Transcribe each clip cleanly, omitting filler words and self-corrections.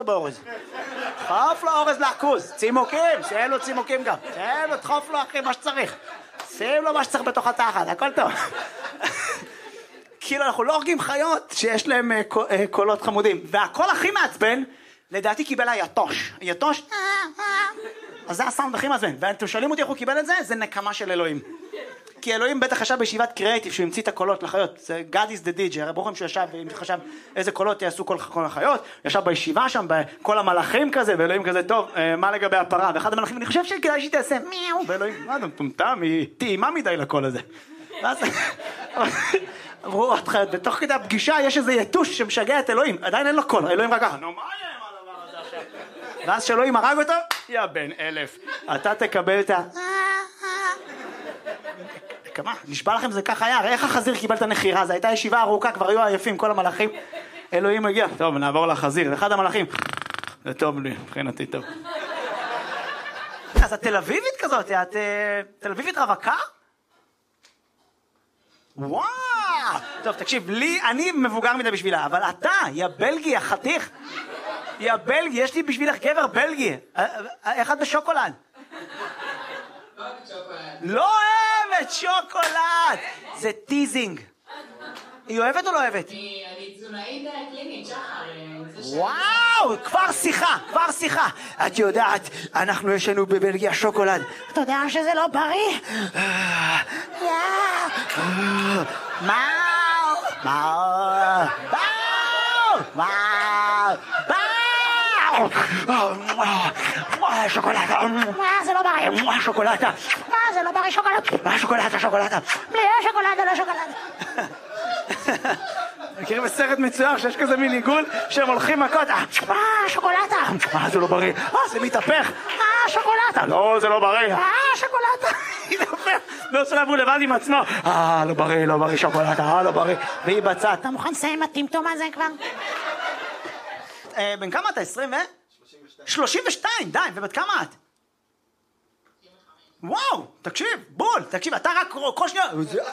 באורז. דחוף לו אורז לעכוז, צימוקים, שיהיה לו צימוקים גם. שיהיה לו, דחוף לו אחי מה שצריך. שים לו מה שצריך בתוך התחת, הכל טוב. כאילו אנחנו לא הורגים חיות שיש להם קולות חמודים. והקול הכי מעצבן, לדעתי קיבל היתוש. היתוש, אז זה הסאונד הכי מעצבן. ואתם שואלים אותי איך הוא קיבל את זה, זה נקמה של אלוהים. כי אלוהים בטח חשב בישיבת קריאטיב שהוא המציא את הקולות לחיות. זה God is the DJ, הרי ברוכם שישב וחשב איזה קולות יעשו כל החיות. ישב בישיבה שם, בכל המלאכים כזה, ואלוהים כזה, טוב, מה לגבי הפרה? ואחד המלאכים, אני חושב שכדאי שהיא תעשה מיהו, ואלוהים, מה אתה מטומטם, היא טעימה מדי לקול הזה. ואז אמרו עוד חיות, בתוך כדי הפגישה יש איזה יתוש שמשגע את אלוהים, עדיין אין לו קול, אלוהים רק ככה, נו מה יהיה עם הדבר הזה עכשיו? ואז שאלוהים הרג אותו, יא בן אלף, אתה תקבל את ה... כמה? נשבע לכם זה ככה היה, הרי איך החזיר קיבל את הנחירה, זו הייתה ישיבה ארוכה, כבר היו עייפים כל המלאכים, אלוהים מגיע, טוב נעבור לחזיר, אחד המלאכים, זה טוב לי, מבחינתי טוב. אז את תל אביבית כזאת, את תל אביבית רווקה? וואו! טוב תקשיב, לי, אני מבוגר מדי בשבילה, אבל אתה, יא בלגי, החתיך, יא בלגי, יש לי בשבילך גבר בלגי, איך את בשוקולד? לא אוהבת שוקולד, זה טיזינג. היא אוהבת או לא אוהבת? אני תזונאית קלינית, שחר. וואו, כבר שיחה. את יודעת, אנחנו יש לנו בבלגיה שוקולד. אתה יודע שזה לא בריא? שוקולדה, זה לא בריא, שוקולדה, זה לא בריא, שוקולדה, בלי שוקולדה, לא שוקולדה. מכירים בסרט מצויר שיש כזה מין עיגול שהם הולכים מכות, שוקולדה, זה לא בריא, זה מתהפך, שוקולדה, לא זה לא בריא, שוקולדה, לא שלבו לבד עם עצמו, לא בריא, שוקולדה, לא בריא, והיא בצד, אתה מוכן לסיים הטמטום הזה כבר? בן כמה אתה? 20 ו? 32, די, ובת כמה את? וואו, תקשיב, בול, תקשיב, אתה רק כל שנייה,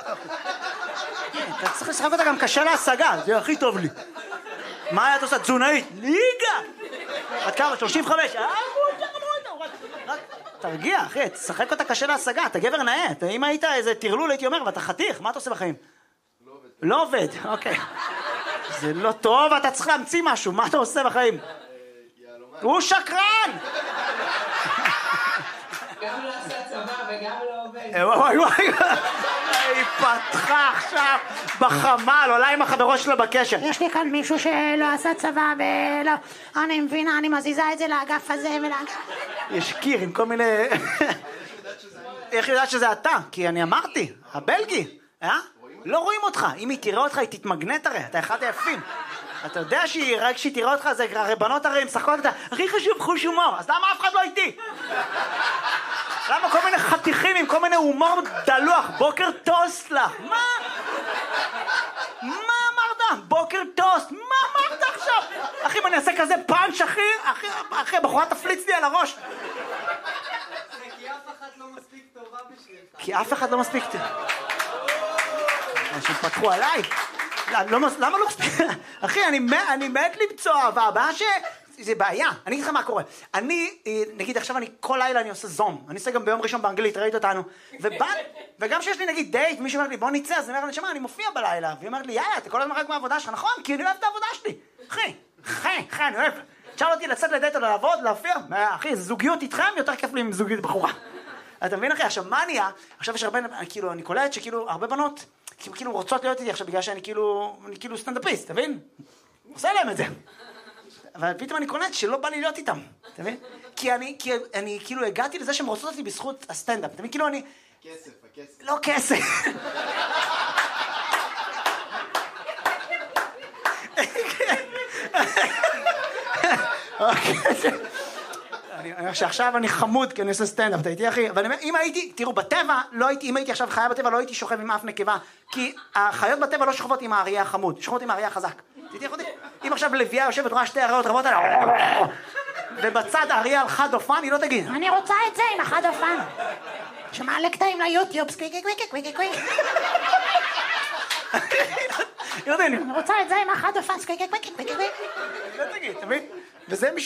אתה צריך לשחק אותה גם קשה להשגה, זה הכי טוב לי. מה את עושה? תזונאית? ליגה! בת כמה? 35? רק תרגיע, אחי, תשחק אותה קשה להשגה, אתה גבר נאה, אם היית איזה תרלול הייתי אומר, ואתה חתיך, מה אתה עושה בחיים? לא עובד, אוקיי. זה לא טוב, אתה צריך להמציא משהו, מה אתה עושה בחיים? הוא שקרן! גם לא עשה צבא וגם לא עובד. וואי, היא פתחה עכשיו בחמל, עולה עם החברות שלה בקשר. יש לי כאן מישהו שלא עשה צבא ולא... אני מבינה, אני מזיזה את זה לאגף הזה ולאגף... יש קיר עם כל מיני... איך יודעת שזה אתה? כי אני אמרתי, הבלגי, לא רואים אותך, אם היא תראה אותך היא תתמגנט הרי, אתה אחד היפים. אתה יודע רק שהיא תראה אותך, זה הרי בנות הרי משחקות אותה, הכי חשוב חוש הומור, אז למה אף אחד לא איתי? למה כל מיני חתיכים עם כל מיני הומור דלוח, בוקר טוסט לך, מה? מה אמרת? בוקר טוסט, מה אמרת עכשיו? אחי, אני אעשה כזה פאנץ' אחי, בחורה תפליץ לי על הראש. כי אף אחד לא מספיק טובה בשבילך. כי אף אחד לא מספיק טובה. אנשים פתחו עליי. למה לא מספיק? אחי, אני מת למצוא אהבה, הבעיה זה בעיה. אני אגיד לך מה קורה. נגיד עכשיו כל לילה אני עושה זום. אני עושה גם ביום ראשון באנגלית, ראית אותנו. וגם שיש לי נגיד דייט, מישהו אומר לי בוא נצא, אז אני אומר לי, שמה, אני מופיע בלילה. והיא אומרת לי, יאללה, אתה כל הזמן רק מהעבודה שלך, נכון? כי אני אוהב את העבודה שלי. אחי, אני אוהב. תשאל אותי לצאת לדייט או לעבוד, להופיע. אחי, זוגיות איתכם יותר כיף לי עם זוגיות בחורה. אתה מבין אחי? עכשיו מה נהיה? עכשיו יש הרבה, כאילו, אני קולט שכאילו הרבה בנות כאילו רוצות להיות איתי עכשיו בגלל שאני כאילו סטנדאפיסט, אתה מבין? עושה להם את זה. אבל פתאום אני קולט שלא בא לי להיות איתם, אתה מבין? כי אני כאילו הגעתי לזה שהן רוצות אותי בזכות הסטנדאפ, אתה מבין? כאילו אני... הכסף. לא כסף. אני אומר שעכשיו אני חמוד כי אני עושה סטנדאפ, אתה איתי אחי? אבל אם הייתי, תראו, בטבע, אם הייתי עכשיו חיה בטבע, לא הייתי שוכב עם אף נקבה, כי החיות בטבע לא שוכבות עם האריה החמוד, שוכבות עם האריה החזק. תהייתי אחותי? אם עכשיו לביאה יושבת, רואה שתי אריות רבות עליה, ובצד אריה על חד אופן, היא לא תגיד, אני רוצה את זה עם החד אופן. שמעלה קטעים ליוטיוב, סקוויקי. אני רוצה את זה עם החד אופן, סקוויקי. לא תגיד, אתה מבין? וזה